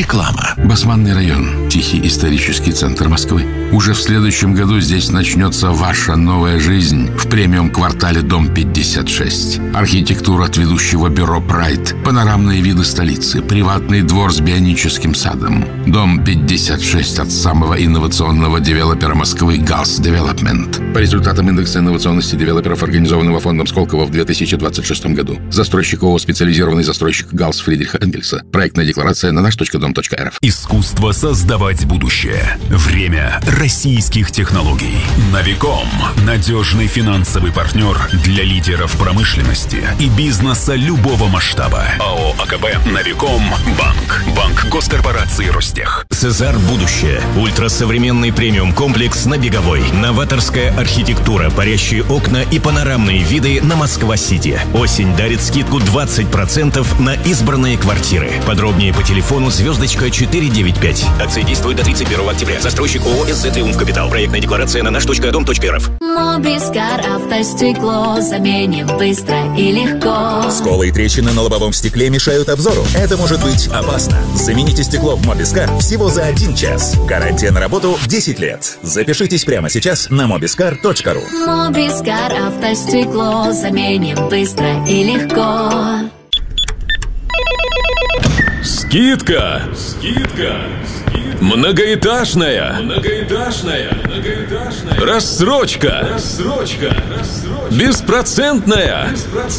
Реклама. Басманный район, тихий исторический центр Москвы. Уже в следующем году здесь начнется ваша новая жизнь в премиум-квартале Дом 56. Архитектура от ведущего бюро «Прайд», панорамные виды столицы, приватный двор с бионическим садом. Дом 56 от самого инновационного девелопера Москвы «Галс Девелопмент». По результатам индекса инновационности девелоперов, организованного фондом Сколково в 2026 году. Застройщик ООО «Специализированный застройщик Галс» Фридриха Энгельса. Проектная декларация на наш.дом.рф. Искусство создавать будущее. Время российских технологий. Новиком. Надежный финансовый партнер для лидеров промышленности и бизнеса любого масштаба. АО АКБ «Новиком Банк». Банк госкорпорации «Ростех». Цезарр будущее. Ультрасовременный премиум-комплекс на Беговой. Новаторская архитектура, парящие окна и панорамные виды на Москва-Сити. Осень дарит скидку 20% на избранные квартиры. Подробнее по телефону *495. Акция действует до 31 октября. Застройщик ООО «СЗ Триумф Капитал». Проектная декларация на наш.дом.рф. Мобискар автостекло заменим быстро и легко. Сколы и трещины на лобовом стекле мешают обзору. Это может быть опасно. Замените стекло в Мобискар всего за 1 час. Гарантия на работу 10 лет. Запишитесь прямо сейчас на mobiscar.ru. Мобискар автостекло заменим быстро и легко. Скидка! Многоэтажная! Рассрочка! Беспроцентная!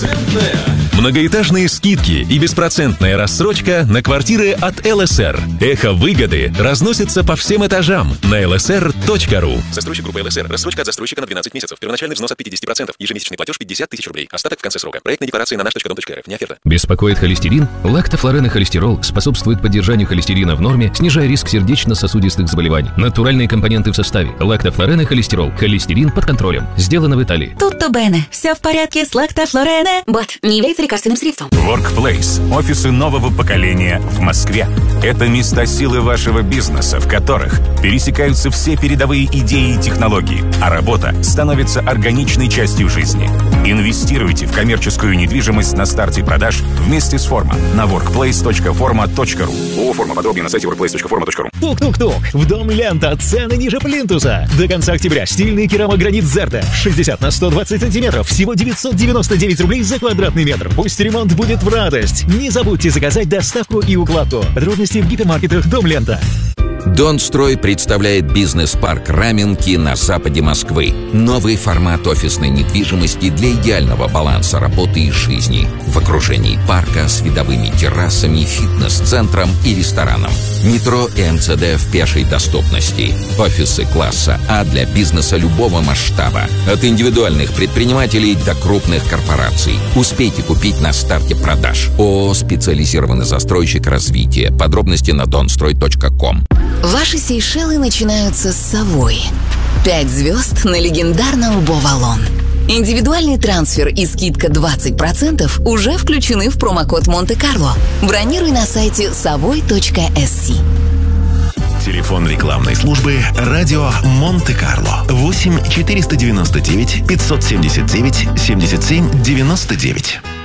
Многоэтажные скидки и беспроцентная рассрочка на квартиры от ЛСР. Эхо выгоды разносится по всем этажам на lsr.ru. Застройщик группы ЛСР. Рассрочка от застройщика на 12 месяцев. Первоначальный взнос от 50%. Ежемесячный платеж 50 тысяч рублей. Остаток в конце срока. Проектная декларация на наш.дом.рф. Не оферта. Беспокоит холестерин? Лактофлорен и холестерол способствует поддержанию холестерина в норме, снижая риск сердечно-сосудистых заболеваний. Натуральные компоненты в составе. Лактофлорен и холестерол. Холестерин под контролем. Сделано в Италии. Tutto bene. Все в порядке с лактофлорене. Бот не является лекарственным средством. Workplace – офисы нового поколения в Москве. Это места силы вашего бизнеса, в которых пересекаются все передовые идеи и технологии, а работа становится органичной частью жизни. Инвестируйте в коммерческую недвижимость на старте продаж вместе с Форма на workplace.forma.ru. ООО «Форма». Подробнее на сайте workplace.forma.ru. Тук-тук-тук. В дом Лента. Цены ниже плинтуса. До конца октября стильный керамогранит Зерта. 60 на 120 сантиметров. Всего 999 рублей за квадратный метр. Пусть ремонт будет в радость. Не забудьте заказать доставку и укладку. Подробности в гипермаркетах «Дом Лента». Донстрой представляет бизнес-парк Раменки на западе Москвы. Новый формат офисной недвижимости для идеального баланса работы и жизни. В окружении парка с видовыми террасами, фитнес-центром и рестораном. Метро и МЦД в пешей доступности. Офисы класса А для бизнеса любого масштаба. От индивидуальных предпринимателей до крупных корпораций. Успейте купить на старте продаж. ООО «Специализированный застройщик развития». Подробности на donstroy.com. Ваши Сейшелы начинаются с совой. 5 звезд на легендарном Бовалон. Индивидуальный трансфер и скидка 20% уже включены в промокод Монте-Карло. Бронируй на сайте savoy.sc. Телефон рекламной службы «Радио Монте-Карло» 8 499 579 77 99.